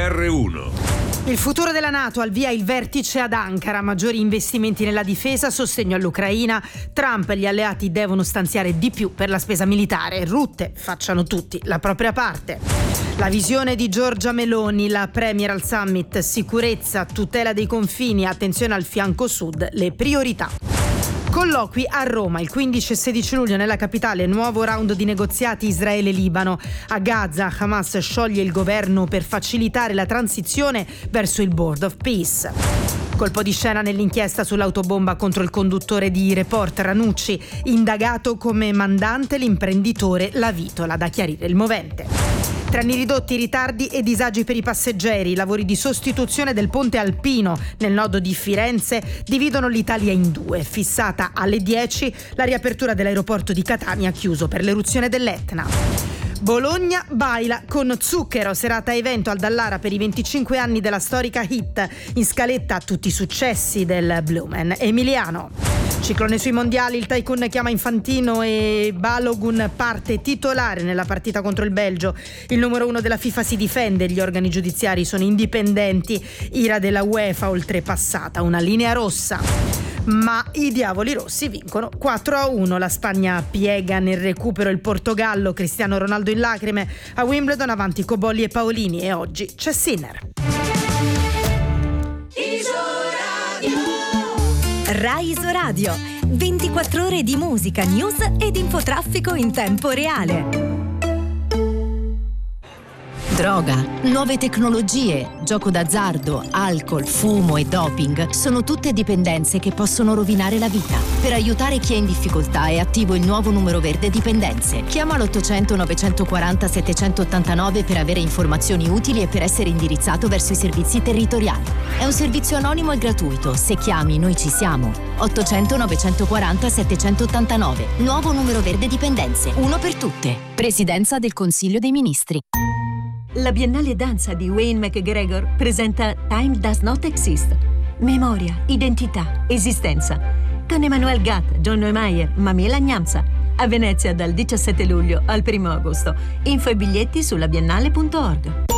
GR1. Il futuro della NATO, al via il vertice ad Ankara, maggiori investimenti nella difesa, sostegno all'Ucraina. Trump e gli alleati devono stanziare di più per la spesa militare. Rutte, facciano tutti la propria parte. La visione di Giorgia Meloni, la premier al summit, sicurezza, tutela dei confini, attenzione al fianco sud, le priorità. Colloqui a Roma il 15 e 16 luglio nella capitale, nuovo round di negoziati Israele-Libano. A Gaza Hamas scioglie il governo per facilitare la transizione verso il Board of Peace. Colpo di scena nell'inchiesta sull'autobomba contro il conduttore di Report Ranucci, indagato come mandante l'imprenditore La Vitola, da chiarire il movente. Treni ridotti, ritardi e disagi per i passeggeri. I lavori di sostituzione del ponte alpino nel nodo di Firenze dividono l'Italia in due. Fissata alle 10 la riapertura dell'aeroporto di Catania, chiuso per l'eruzione dell'Etna. Bologna baila con Zucchero, serata evento al Dallara per i 25 anni della storica hit. In scaletta tutti i successi del bluesman emiliano. Ciclone sui mondiali, il Tycoon chiama Infantino e Balogun parte titolare nella partita contro il Belgio. Il numero 1 della FIFA si difende, gli organi giudiziari sono indipendenti. Ira della UEFA oltrepassata, una linea rossa. Ma i diavoli rossi vincono 4-1. La Spagna piega nel recupero il Portogallo, Cristiano Ronaldo in lacrime. A Wimbledon avanti Cobolli e Paolini e oggi c'è Sinner. Rai Isoradio, 24 ore di musica, news ed infotraffico in tempo reale. Droga, nuove tecnologie, gioco d'azzardo, alcol, fumo e doping sono tutte dipendenze che possono rovinare la vita. Per aiutare chi è in difficoltà è attivo il nuovo numero verde dipendenze. Chiama l'800 940 789 per avere informazioni utili e per essere indirizzato verso i servizi territoriali. È un servizio anonimo e gratuito. Se chiami, noi ci siamo. 800 940 789. Nuovo numero verde dipendenze. Uno per tutte. Presidenza del Consiglio dei Ministri. La Biennale Danza di Wayne McGregor presenta Time Does Not Exist. Memoria, identità, esistenza. Con Emmanuel Gatt, John Neumeier, Mamela Gnamsa. A Venezia dal 17 luglio al 1 agosto. Info e biglietti sulla biennale.org.